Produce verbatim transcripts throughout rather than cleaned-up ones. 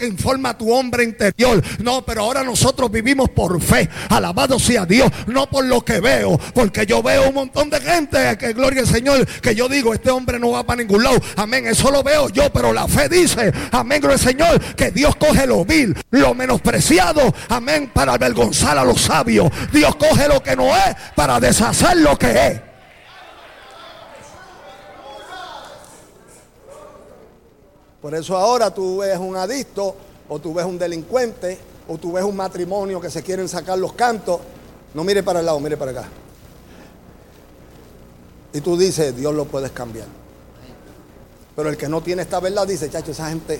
Informa a tu hombre interior. No, pero ahora nosotros vivimos por fe. Alabado sea Dios. No por lo que veo. Porque yo veo un montón de gente que, gloria al Señor, que yo digo, este hombre no va para ningún lado. Amén. Eso lo veo yo. Pero la fe dice, amén, gloria al Señor, que Dios coge lo vil, lo menospreciado, amén, para avergonzar a los sabios. Dios coge lo que no es para deshacer lo que es. Por eso ahora tú ves un adicto, o tú ves un delincuente, o tú ves un matrimonio que se quieren sacar los cantos. No mire para el lado, mire para acá. Y tú dices, Dios lo puedes cambiar. Pero el que no tiene esta verdad dice, chacho, esa gente.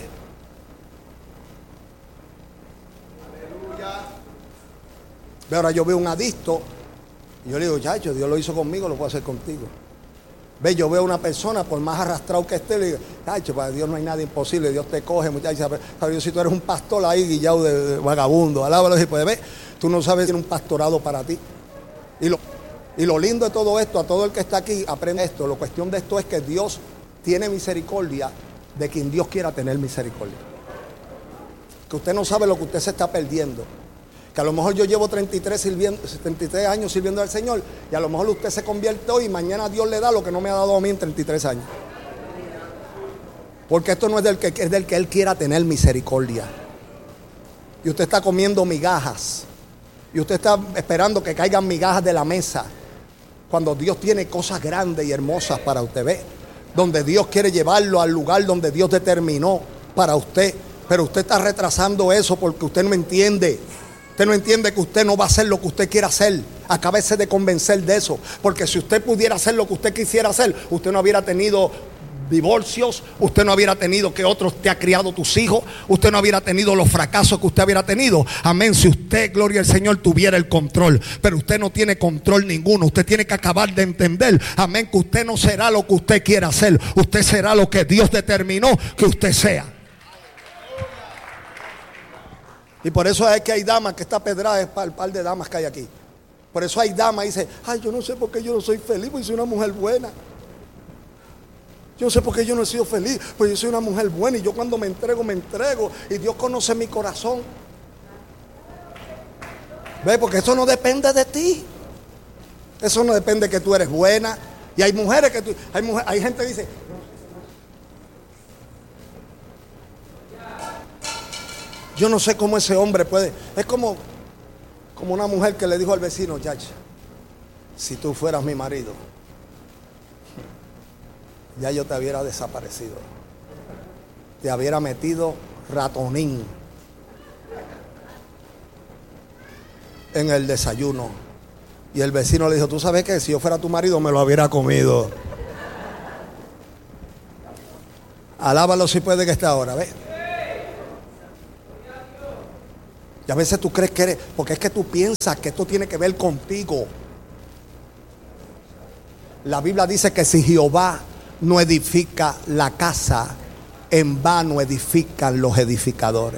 Aleluya. Ahora yo veo un adicto y yo le digo, chacho, Dios lo hizo conmigo, lo puedo hacer contigo. Ve, yo veo una persona, por más arrastrado que esté, le digo, chacho, para Dios no hay nada imposible, Dios te coge, muchachos. Pero si tú eres un pastor ahí, guillado de, de vagabundo, alábalo si puedes ver, tú no sabes si tiene un pastorado para ti. Y lo, y lo lindo de todo esto, a todo el que está aquí, aprende esto. La cuestión de esto es que Dios tiene misericordia de quien Dios quiera tener misericordia. Que usted no sabe lo que usted se está perdiendo. Que a lo mejor yo llevo treinta y tres, sirviendo, treinta y tres años sirviendo al Señor, y a lo mejor usted se convierte hoy y mañana Dios le da lo que no me ha dado a mí en treinta y tres años. Porque esto no es del que, es del que Él quiera tener misericordia. Y usted está comiendo migajas. Y usted está esperando que caigan migajas de la mesa. Cuando Dios tiene cosas grandes y hermosas para usted. Ve, donde Dios quiere llevarlo al lugar donde Dios determinó para usted. Pero usted está retrasando eso porque usted no entiende. Usted no entiende que usted no va a hacer lo que usted quiere hacer. Acábese de convencer de eso. Porque si usted pudiera hacer lo que usted quisiera hacer, usted no hubiera tenido divorcios, usted no hubiera tenido que otros te ha criado tus hijos, usted no hubiera tenido los fracasos que usted hubiera tenido. Amén. Si usted, gloria al Señor, tuviera el control. Pero usted no tiene control ninguno. Usted tiene que acabar de entender, amén, que usted no será lo que usted quiera hacer. Usted será lo que Dios determinó que usted sea. Y por eso es que hay damas, que esta pedrada es para el par de damas que hay aquí. Por eso hay damas y dice, ay, yo no sé por qué yo no soy feliz, porque soy una mujer buena. Yo no sé por qué yo no he sido feliz, porque yo soy una mujer buena y yo cuando me entrego, me entrego. Y Dios conoce mi corazón. ¿Ve? Porque eso no depende de ti. Eso no depende de que tú eres buena. Y hay mujeres que tú, hay, mujer, hay gente que dice, yo no sé cómo ese hombre puede. Es como, como una mujer que le dijo al vecino, chacha, si tú fueras mi marido, ya yo te hubiera desaparecido. Te hubiera metido ratonín en el desayuno. Y el vecino le dijo, tú sabes qué, si yo fuera tu marido me lo hubiera comido. Alábalo si puede que esté ahora, ¿ves? Y a veces tú crees que eres, porque es que tú piensas que esto tiene que ver contigo. La Biblia dice que si Jehová no edifica la casa, en vano edifican los edificadores.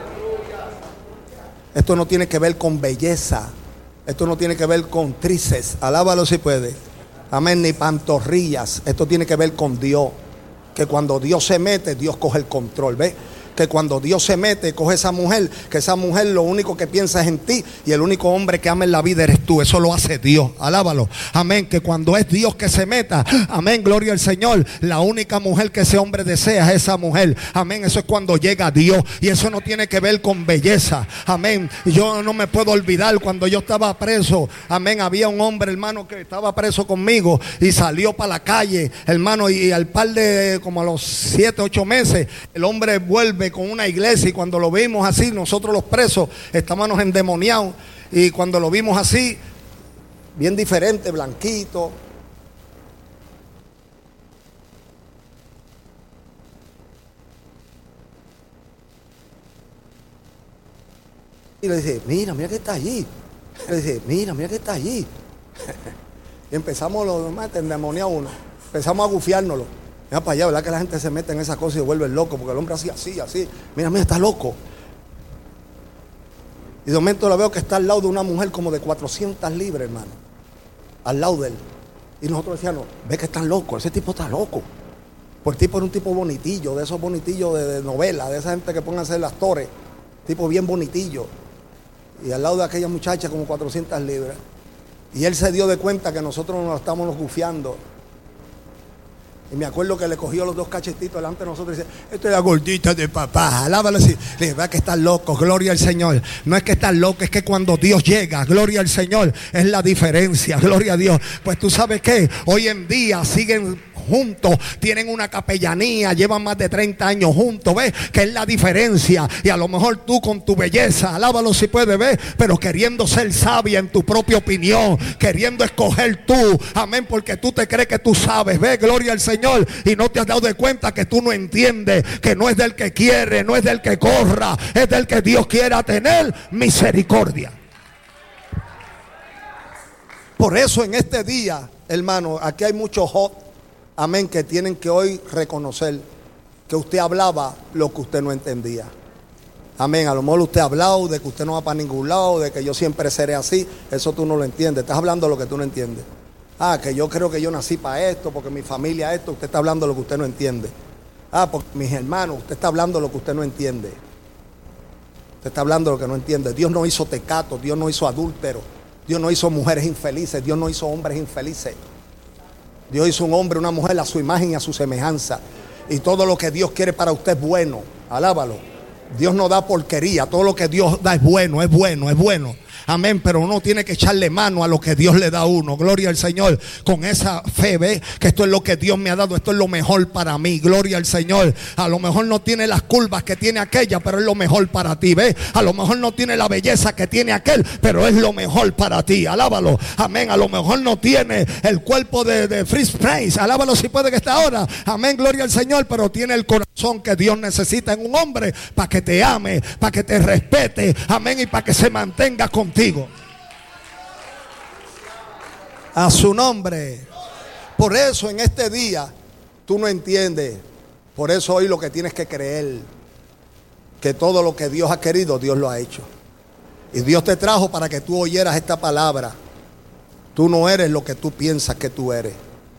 Esto no tiene que ver con belleza. Esto no tiene que ver con tríceps. Alábalo si puede. Amén, ni pantorrillas. Esto tiene que ver con Dios. Que cuando Dios se mete, Dios coge el control. ¿Ves? Que cuando Dios se mete, coge esa mujer, que esa mujer lo único que piensa es en ti, y el único hombre que ama en la vida eres tú. Eso lo hace Dios, alábalo, amén. Que cuando es Dios que se meta, amén, gloria al Señor, la única mujer que ese hombre desea es esa mujer, amén. Eso es cuando llega Dios, y eso no tiene que ver con belleza, amén. Yo no me puedo olvidar cuando yo estaba preso, amén, había un hombre, hermano, que estaba preso conmigo y salió para la calle, hermano, y al par de como a los siete, ocho meses, el hombre vuelve con una iglesia, y cuando lo vimos así, nosotros los presos estábamos endemoniados, y cuando lo vimos así, bien diferente, blanquito, y le dice, mira, mira que está allí. Le dice, mira, mira que está allí. Y empezamos los demás, endemoniados uno, empezamos a gufiárnoslo. Mira para allá, ¿verdad que la gente se mete en esa cosa y se vuelve loco? Porque el hombre así, así, así. Mira, mira, está loco. Y de momento lo veo que está al lado de una mujer como de cuatrocientas libras, hermano. Al lado de él. Y nosotros decíamos, ve que está loco, ese tipo está loco. Por el tipo era un tipo bonitillo, de esos bonitillos de, de novela, de esa gente que pongan a ser actores. Tipo bien bonitillo. Y al lado de aquella muchacha como cuatrocientas libras. Y él se dio de cuenta que nosotros nos estábamos gufiando. Y me acuerdo que le cogió los dos cachetitos delante de nosotros y dice: esta es la gordita de papá, alábalo así. Le dije: va que estás loco, gloria al Señor. No es que estás loco, es que cuando Dios llega, gloria al Señor, es la diferencia, gloria a Dios. Pues tú sabes que hoy en día siguen juntos, tienen una capellanía, llevan más de treinta años juntos, ¿ves? Que es la diferencia. Y a lo mejor tú con tu belleza, alábalo si puedes, ver, pero queriendo ser sabia en tu propia opinión, queriendo escoger tú, amén, porque tú te crees que tú sabes, ¿ves? Gloria al Señor, y no te has dado de cuenta que tú no entiendes, que no es del que quiere, no es del que corra, es del que Dios quiera tener misericordia. Por eso en este día, hermano, aquí hay muchos hot, amén, que tienen que hoy reconocer que usted hablaba lo que usted no entendía. Amén, a lo mejor usted ha hablado de que usted no va para ningún lado, de que yo siempre seré así. Eso tú no lo entiendes, estás hablando de lo que tú no entiendes. Ah, que yo creo que yo nací para esto, porque mi familia esto. Usted está hablando de lo que usted no entiende. Ah, porque mis hermanos, usted está hablando de lo que usted no entiende. Usted está hablando de lo que no entiende. Dios no hizo tecatos, Dios no hizo adúlteros, Dios no hizo mujeres infelices, Dios no hizo hombres infelices. Dios hizo un hombre, una mujer a su imagen y a su semejanza. Y todo lo que Dios quiere para usted es bueno. Alábalo. Dios no da porquería. Todo lo que Dios da es bueno, es bueno, es bueno. Amén, pero uno tiene que echarle mano a lo que Dios le da a uno. Gloria al Señor. Con esa fe, ve que esto es lo que Dios me ha dado. Esto es lo mejor para mí. Gloria al Señor. A lo mejor no tiene las curvas que tiene aquella, pero es lo mejor para ti, ve. A lo mejor no tiene la belleza que tiene aquel, pero es lo mejor para ti. Alábalo. Amén. A lo mejor no tiene el cuerpo de, de Freeze Prince. Alábalo si puede que está ahora. Amén, gloria al Señor. Pero tiene el corazón que Dios necesita en un hombre para que te ame, para que te respete. Amén. Y para que se mantenga contigo. A su nombre. Por eso en este día tú no entiendes. Por eso hoy lo que tienes que creer, que todo lo que Dios ha querido, Dios lo ha hecho. Y Dios te trajo para que tú oyeras esta palabra. Tú no eres lo que tú piensas que tú eres.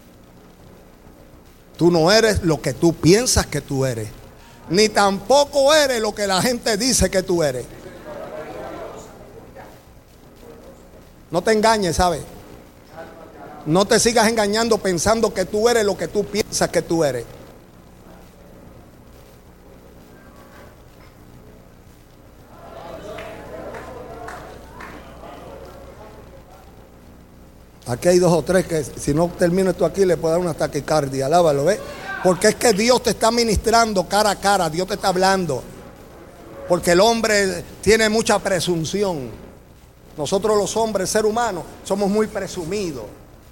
Tú no eres lo que tú piensas que tú eres. Ni tampoco eres lo que la gente dice que tú eres. No te engañes, ¿sabes? No te sigas engañando pensando que tú eres lo que tú piensas que tú eres. Aquí hay dos o tres que si no termino esto aquí le puedo dar una taquicardia. Alábalo, ¿ves? Porque es que Dios te está ministrando cara a cara. Dios te está hablando. Porque el hombre tiene mucha presunción. Nosotros los hombres, ser humanos, somos muy presumidos.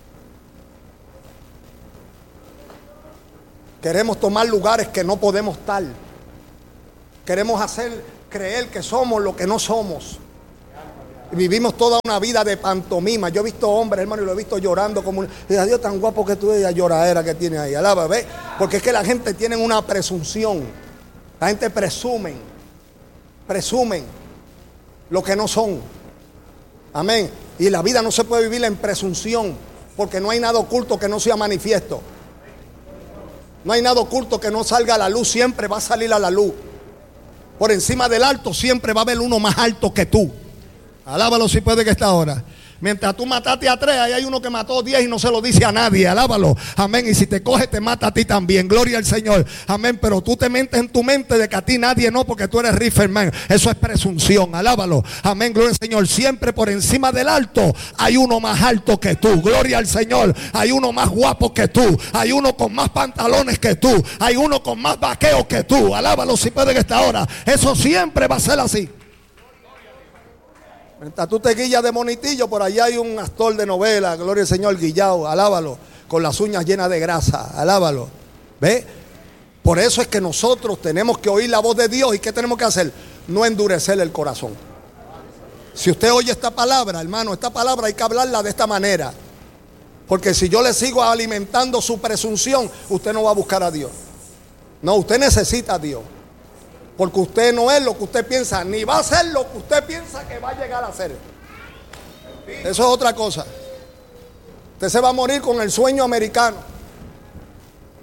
Queremos tomar lugares que no podemos estar. Queremos hacer creer que somos lo que no somos. Y vivimos toda una vida de pantomima. Yo he visto hombres, hermano, y lo he visto llorando como un... Y Dios, tan guapo que tú eres, la lloradera que tiene ahí. Alaba, ¿ves? Porque es que la gente tiene una presunción. La gente presumen. Presumen lo que no son. Amén. Y la vida no se puede vivir en presunción, porque no hay nada oculto que no sea manifiesto. No hay nada oculto que no salga a la luz. Siempre va a salir a la luz. Por encima del alto siempre va a haber uno más alto que tú. Alábalo si puede que está ahora. Mientras tú mataste a tres, ahí hay uno que mató diez y no se lo dice a nadie. Alábalo. Amén. Y si te coge, te mata a ti también. Gloria al Señor. Amén. Pero tú te mentes en tu mente de que a ti nadie no, porque tú eres Rifferman. Eso es presunción. Alábalo. Amén. Gloria al Señor. Siempre por encima del alto hay uno más alto que tú. Gloria al Señor. Hay uno más guapo que tú. Hay uno con más pantalones que tú. Hay uno con más vaqueo que tú. Alábalo si puede que está ahora. Eso siempre va a ser así. Mientras tú te guillas de monitillo, por allá hay un actor de novela, gloria al Señor, guillao, alábalo, con las uñas llenas de grasa, alábalo. ¿Ve? Por eso es que nosotros tenemos que oír la voz de Dios. ¿Y qué tenemos que hacer? No endurecer el corazón. Si usted oye esta palabra, hermano, esta palabra hay que hablarla de esta manera. Porque si yo le sigo alimentando su presunción, usted no va a buscar a Dios. No, usted necesita a Dios. Porque usted no es lo que usted piensa, ni va a ser lo que usted piensa que va a llegar a ser. Eso es otra cosa. Usted se va a morir con el sueño americano.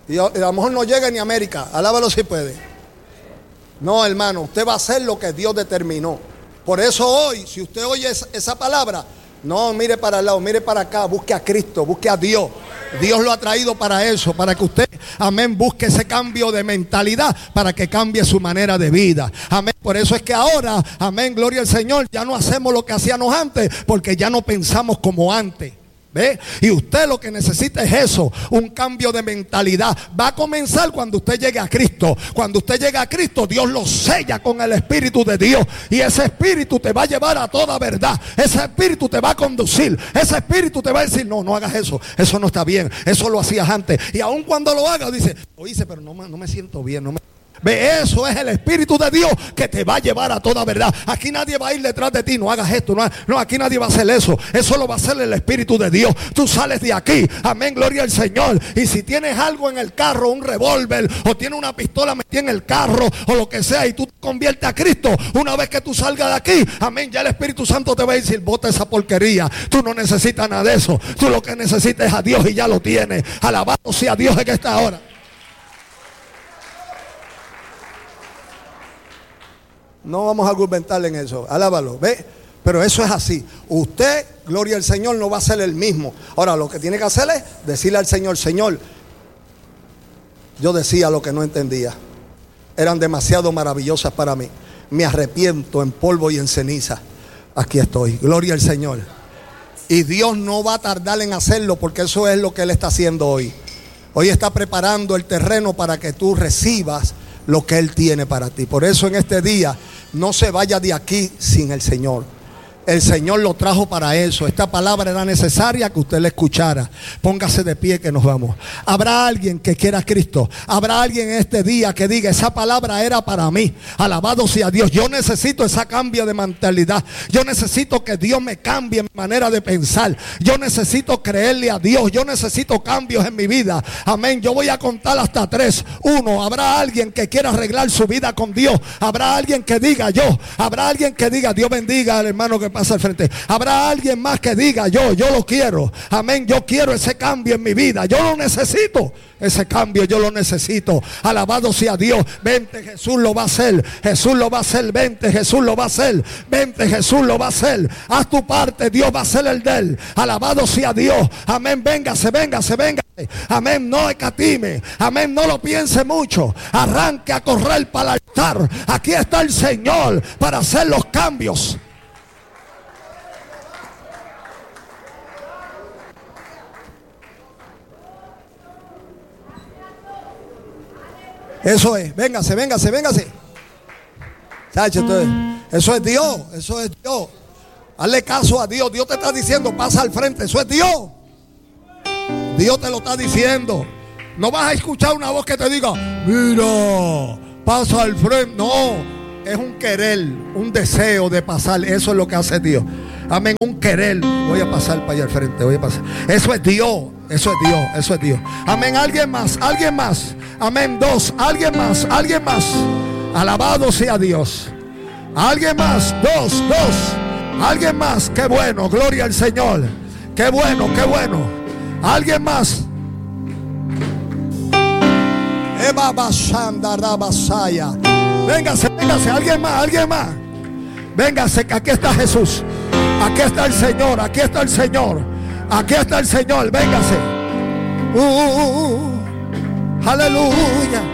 Y a, a lo mejor no llega ni a América. Alábalo si puede. No, hermano, usted va a hacer lo que Dios determinó. Por eso hoy, si usted oye esa, esa palabra, no mire para el lado, mire para acá, busque a Cristo, busque a Dios. Dios lo ha traído para eso, para que usted, amén, busque ese cambio de mentalidad, para que cambie su manera de vida. Amén. Por eso es que ahora, amén, gloria al Señor, ya no hacemos lo que hacíamos antes, porque ya no pensamos como antes. ¿Ve? Y usted lo que necesita es eso, un cambio de mentalidad. Va a comenzar cuando usted llegue a Cristo. Cuando usted llegue a Cristo, Dios lo sella con el Espíritu de Dios. Y ese Espíritu te va a llevar a toda verdad. Ese Espíritu te va a conducir. Ese Espíritu te va a decir, no, no hagas eso. Eso no está bien. Eso lo hacías antes. Y aun cuando lo hagas, dice, lo hice, pero no, no me siento bien, no me... Ve, eso es el Espíritu de Dios que te va a llevar a toda verdad. Aquí nadie va a ir detrás de ti. No hagas esto, no, no, aquí nadie va a hacer eso. Eso lo va a hacer el Espíritu de Dios. Tú sales de aquí, amén, gloria al Señor. Y si tienes algo en el carro, un revólver, o tienes una pistola metida en el carro, o lo que sea, y tú te conviertes a Cristo, una vez que tú salgas de aquí, amén, ya el Espíritu Santo te va a decir, bota esa porquería. Tú no necesitas nada de eso. Tú lo que necesitas es a Dios y ya lo tienes. Alabado sea Dios en esta hora. No vamos a argumentar en eso. Alábalo, ¿ve? Pero eso es así. Usted, gloria al Señor, no va a ser el mismo. Ahora, lo que tiene que hacer es decirle al Señor, Señor, yo decía lo que no entendía. Eran demasiado maravillosas para mí. Me arrepiento en polvo y en ceniza. Aquí estoy. Gloria al Señor. Y Dios no va a tardar en hacerlo, porque eso es lo que Él está haciendo hoy. Hoy está preparando el terreno para que tú recibas lo que Él tiene para ti. Por eso en este día no se vaya de aquí sin el Señor. El Señor lo trajo para eso. Esta palabra era necesaria que usted la escuchara. Póngase de pie que nos vamos. Habrá alguien que quiera a Cristo. Habrá alguien en este día que diga, esa palabra era para mí. Alabado sea Dios. Yo necesito ese cambio de mentalidad. Yo necesito que Dios me cambie mi manera de pensar. Yo necesito creerle a Dios. Yo necesito cambios en mi vida. Amén. Yo voy a contar hasta tres. Uno, habrá alguien que quiera arreglar su vida con Dios. Habrá alguien que diga yo. Habrá alguien que diga, Dios bendiga al hermano que pasa al frente. Habrá alguien más que diga yo, yo lo quiero. Amén, yo quiero ese cambio en mi vida. Yo lo necesito. Ese cambio yo lo necesito. Alabado sea Dios. Vente, Jesús lo va a hacer. Jesús lo va a hacer. Vente, Jesús lo va a hacer. Vente, Jesús lo va a hacer. Haz tu parte, Dios va a hacer el de él. Alabado sea Dios. Amén, véngase, véngase, véngase. Amén, no escatime. Amén, no lo piense mucho. Arranque a correr para el altar. Aquí está el Señor para hacer los cambios. Eso es, véngase, véngase, véngase. Chacho, eso es Dios, eso es Dios. Hazle caso a Dios. Dios te está diciendo, pasa al frente, eso es Dios. Dios te lo está diciendo. No vas a escuchar una voz que te diga, mira, pasa al frente. No, es un querer, un deseo de pasar. Eso es lo que hace Dios. Amén, un querer. Voy a pasar para allá al frente, voy a pasar. Eso es Dios. Eso es Dios, eso es Dios. Amén, alguien más, alguien más. Amén, dos, alguien más, alguien más. Alabado sea Dios. Alguien más, dos, dos. Alguien más, qué bueno, gloria al Señor. Qué bueno, qué bueno. Alguien más. Véngase, véngase, alguien más, alguien más. Véngase, que aquí está Jesús. Aquí está el Señor, aquí está el Señor. Aquí está el Señor, véngase. Uh, uh, uh. Aleluya.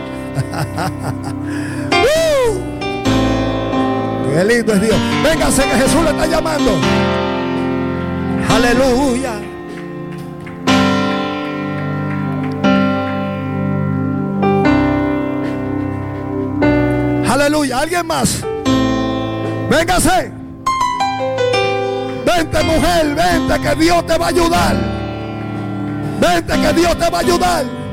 uh. Qué lindo es Dios. Véngase que Jesús le está llamando. Aleluya. Aleluya. ¿Alguien más? Véngase. Vente, mujer, vente que Dios te va a ayudar. Vente que Dios te va a ayudar.